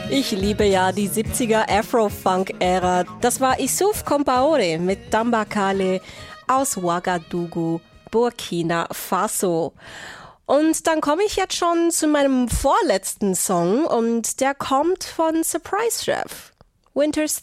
Ich liebe ja die 70er Afro-Funk-Ära. Das war Issouf Compaoré mit Dambakale aus Ouagadougou, Burkina Faso. Und dann komme ich jetzt schon zu meinem vorletzten Song und der kommt von Surprise Chef. Winter's